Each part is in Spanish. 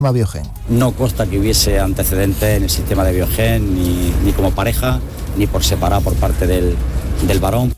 Biogen. No consta que hubiese antecedentes en el sistema de Biogen, ni como pareja, ni por separado por parte del varón.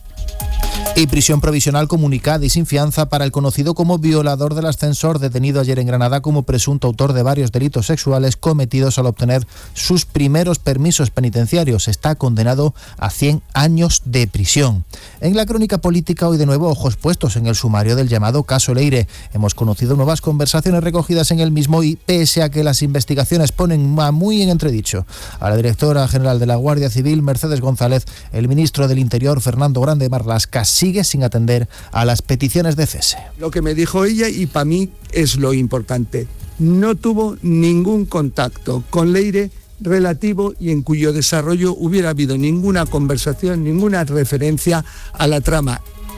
Y prisión provisional comunicada y sin fianza para el conocido como violador del ascensor, detenido ayer en Granada como presunto autor de varios delitos sexuales cometidos al obtener sus primeros permisos penitenciarios. Está condenado a 100 años de prisión. En la crónica política, hoy de nuevo ojos puestos en el sumario del llamado caso Leire. Hemos conocido nuevas conversaciones recogidas en el mismo y, pese a que las investigaciones ponen muy en entredicho a la directora general de la Guardia Civil, Mercedes González, el ministro del Interior, Fernando Grande Marlaska, sigue sin atender a las peticiones de cese. Lo que me dijo ella, y para mí es lo importante, no tuvo ningún contacto con Leire relativo y en cuyo desarrollo hubiera habido ninguna conversación, ninguna referencia a la trama.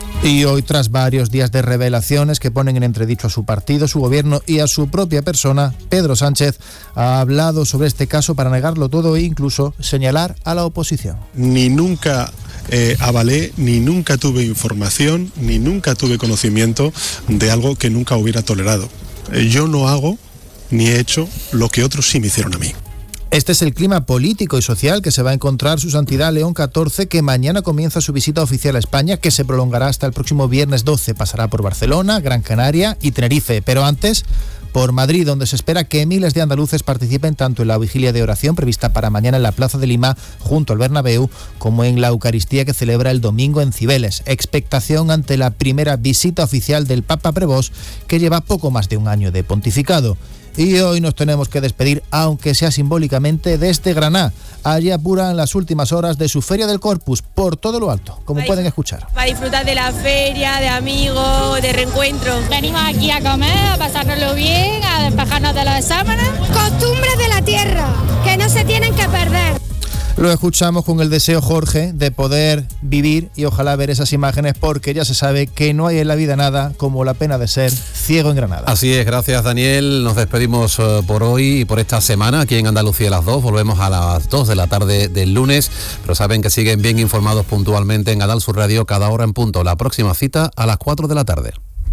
Y hoy, tras varios días de revelaciones que ponen en entredicho a su partido, su gobierno y a su propia persona, Pedro Sánchez ha hablado sobre este caso para negarlo todo e incluso señalar a la oposición. Ni nunca avalé, ni nunca tuve información, ni nunca tuve conocimiento de algo que nunca hubiera tolerado. Yo no hago ni he hecho lo que otros sí me hicieron a mí. Este es el clima político y social que se va a encontrar su santidad León XIV, que mañana comienza su visita oficial a España, que se prolongará hasta el próximo viernes 12. Pasará por Barcelona, Gran Canaria y Tenerife, pero antes por Madrid, donde se espera que miles de andaluces participen tanto en la vigilia de oración prevista para mañana en la Plaza de Lima, junto al Bernabéu, como en la Eucaristía que celebra el domingo en Cibeles. Expectación ante la primera visita oficial del Papa Prevost, que lleva poco más de un año de pontificado. Y hoy nos tenemos que despedir, aunque sea simbólicamente, desde Granada. Allí apuran las últimas horas de su Feria del Corpus, por todo lo alto, como pueden escuchar. Para disfrutar de la feria, de amigos, de reencuentro. Venimos aquí a comer, a pasárnoslo bien, a despejarnos de los exámenes. Costumbres de la tierra, que no se tienen que perder. Lo escuchamos con el deseo, Jorge, de poder vivir y ojalá ver esas imágenes, porque ya se sabe que no hay en la vida nada como la pena de ser ciego en Granada. Así es, gracias Daniel. Nos despedimos por hoy y por esta semana aquí en Andalucía a las 2. Volvemos a las 2 de la tarde del lunes, pero saben que siguen bien informados puntualmente en Canal Sur Radio cada hora en punto. La próxima cita a las 4 de la tarde.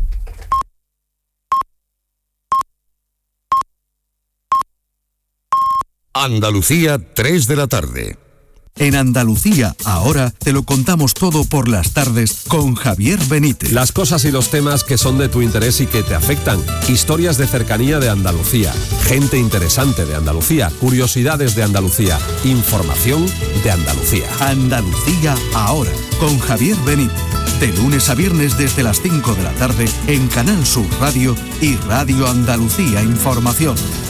Andalucía, 3 de la tarde. En Andalucía, ahora te lo contamos todo por las tardes con Javier Benítez. Las cosas y los temas que son de tu interés y que te afectan. Historias de cercanía de Andalucía. Gente interesante de Andalucía. Curiosidades de Andalucía. Información de Andalucía. Andalucía, ahora, con Javier Benítez. De lunes a viernes desde las 5 de la tarde en Canal Sur Radio y Radio Andalucía Información.